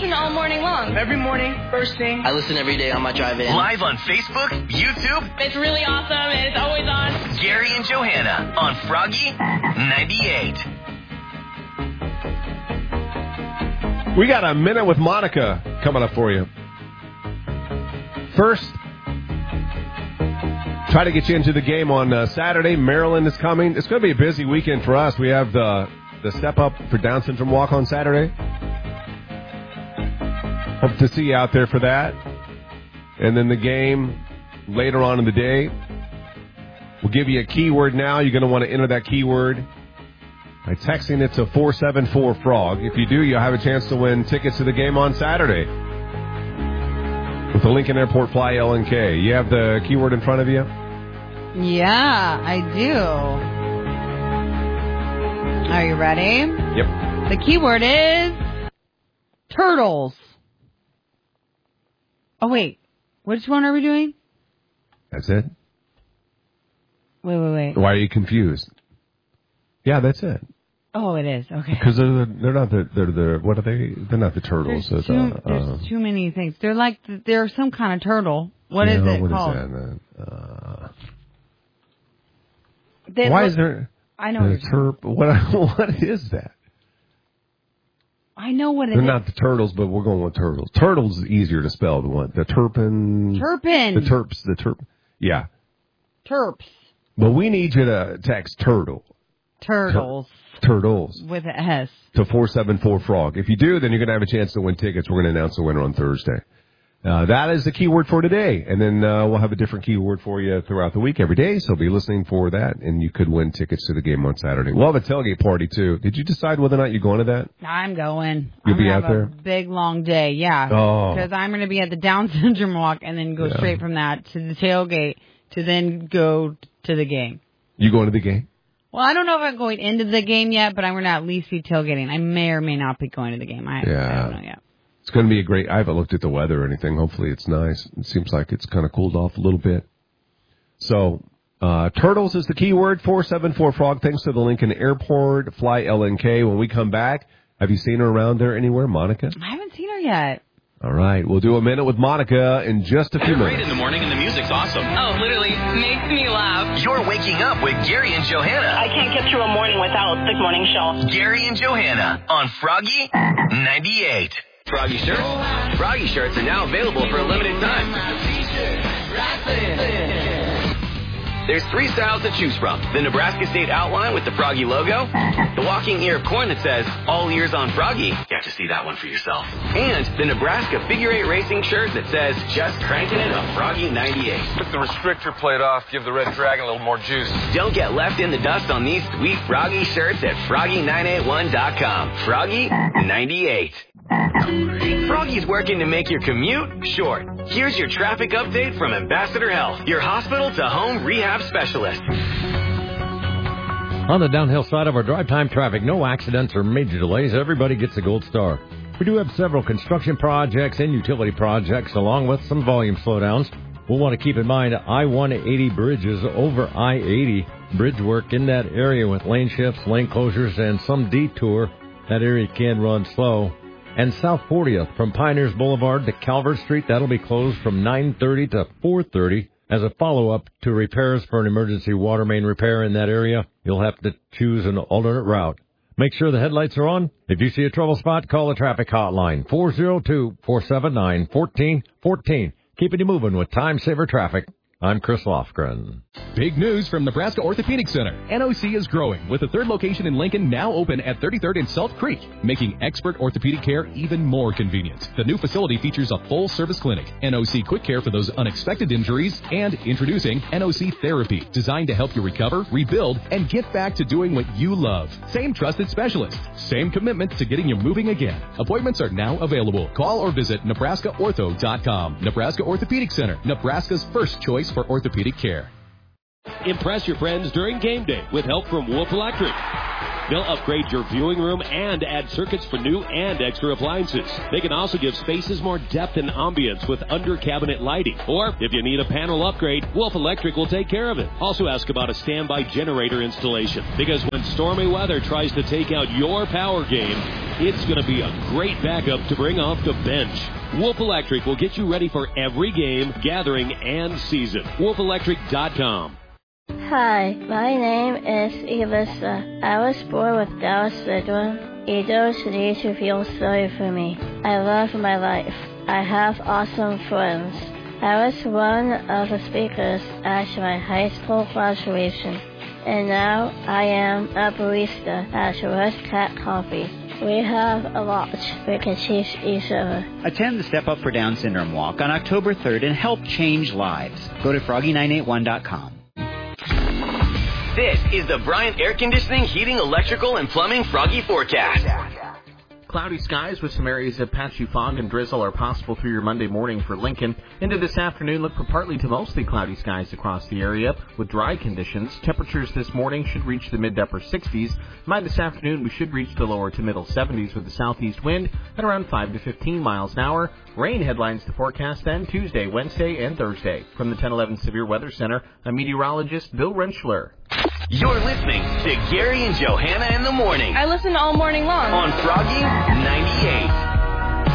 listen all morning long. Every morning, first thing. I listen every day on my drive in. Live on Facebook, YouTube. It's really awesome, and it's always on. Gary and Johanna on Froggy 98. We got a minute with Monica coming up for you. First, try to get you into the game on Saturday. Maryland is coming. It's going to be a busy weekend for us. We have the Step Up for Down Syndrome Walk on Saturday. Hope to see you out there for that. And then the game later on in the day. We'll give you a keyword now. You're going to want to enter that keyword by texting it to 474-FROG. If you do, you'll have a chance to win tickets to the game on Saturday with the Lincoln Airport Fly LNK. You have the keyword in front of you? Yeah, I do. Are you ready? Yep. The keyword is turtles. Oh, wait. Which one are we doing? That's it? Wait. Why are you confused? Yeah, that's it. Oh, it is. Okay. Because they're not what are they? They're not the turtles. There's too many things. They're some kind of turtle. What is it called? What is that? Why is there? I know. What is that? I know what it is. They're not the turtles, but we're going with turtles. Turtles is easier to spell than what? The turpin. Turpin. The terps. Yeah. Terps. But we need you to text turtle. Turtles. Turtles. With an S. To 474-FROG. If you do, then you're going to have a chance to win tickets. We're going to announce the winner on Thursday. That is the keyword for today. And then we'll have a different keyword for you throughout the week every day. So be listening for that. And you could win tickets to the game on Saturday. We'll have a tailgate party, too. Did you decide whether or not you're going to that? I'm going. You'll be out there? A big, long day, yeah. Oh. Because I'm going to be at the Down Syndrome Walk and then go straight from that to the tailgate to then go to the game. You going to the game? Well, I don't know if I'm going into the game yet, but I'm going to at least be tailgating. I may or may not be going to the game. I don't know yet. It's going to be I haven't looked at the weather or anything. Hopefully it's nice. It seems like it's kind of cooled off a little bit. So, turtles is the keyword, 474-FROG. Thanks to the Lincoln Airport Fly LNK. When we come back, have you seen her around there anywhere, Monica? I haven't seen her yet. All right. We'll do a minute with Monica in just a few minutes. Great in the morning and the music's awesome. Oh, literally makes me laugh. You're waking up with Gary and Johanna. I can't get through a morning without the morning show. Gary and Johanna on Froggy 98. Froggy shirts? Froggy shirts are now available for a limited time. There's 3 styles to choose from. The Nebraska State outline with the Froggy logo. The walking ear of corn that says, all ears on Froggy. You have to see that one for yourself. And the Nebraska Figure 8 racing shirt that says, just cranking it on Froggy 98. Took the restrictor plate off, give the Red Dragon a little more juice. Don't get left in the dust on these sweet Froggy shirts at Froggy981.com. Froggy 98. Froggy's working to make your commute short. Here's your traffic update from Ambassador Health, your hospital-to-home rehab specialist. On the downhill side of our drive time traffic, no accidents or major delays. Everybody gets a gold star. We do have several construction projects and utility projects, along with some volume slowdowns. We'll want to keep in mind I-180 bridges over I-80. Bridge work in that area with lane shifts, lane closures, and some detour. That area can run slow. And South 40th from Pioneers Boulevard to Calvert Street, that'll be closed from 9:30 to 4:30 as a follow-up to repairs for an emergency water main repair in that area. You'll have to choose an alternate route. Make sure the headlights are on. If you see a trouble spot, call the traffic hotline, 402-479-1414. Keeping you moving with Time Saver Traffic. I'm Chris Lofgren. Big news from Nebraska Orthopedic Center. NOC is growing, with a 3rd location in Lincoln now open at 33rd and Salt Creek, making expert orthopedic care even more convenient. The new facility features a full-service clinic, NOC Quick Care for those unexpected injuries, and introducing NOC Therapy, designed to help you recover, rebuild, and get back to doing what you love. Same trusted specialist, same commitment to getting you moving again. Appointments are now available. Call or visit NebraskaOrtho.com. Nebraska Orthopedic Center, Nebraska's first choice for orthopedic care. Impress your friends during game day with help from Wolf Electric. They'll upgrade your viewing room and add circuits for new and extra appliances. They can also give spaces more depth and ambience with under-cabinet lighting. Or, if you need a panel upgrade, Wolf Electric will take care of it. Also ask about a standby generator installation. Because when stormy weather tries to take out your power game, It's going to be a great backup to bring off the bench. Wolf Electric will get you ready for every game, gathering, and season. WolfElectric.com. Hi, my name is Elissa. I was born with Down syndrome. You don't need to feel sorry for me. I love my life. I have awesome friends. I was one of the speakers at my high school graduation, and now I am a barista at Red Cat Coffee. We have a lot we can teach each other. Attend the Step Up for Down Syndrome Walk on October 3rd and help change lives. Go to froggy981.com. This is the Bryant Air Conditioning, Heating, Electrical, and Plumbing Froggy Forecast. Cloudy skies with some areas of patchy fog and drizzle are possible through your Monday morning for Lincoln. Into this afternoon, look for partly to mostly cloudy skies across the area with dry conditions. Temperatures this morning should reach the mid to upper 60s. By this afternoon, we should reach the lower to middle 70s with the southeast wind at around 5 to 15 miles an hour. Rain headlines to forecast then Tuesday, Wednesday, and Thursday. From the 1011 Severe Weather Center, I'm meteorologist Bill Rentschler. You're listening to Gary and Johanna in the morning. I listen all morning long. On Froggy 98.